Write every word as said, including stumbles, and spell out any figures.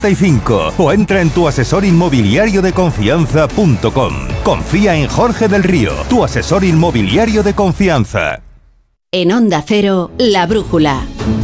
y cinco o entra en tu asesor inmobiliario de confianza punto com. Confía en Jorge del Río, tu asesor inmobiliario de confianza. En Onda Cero, La Brújula.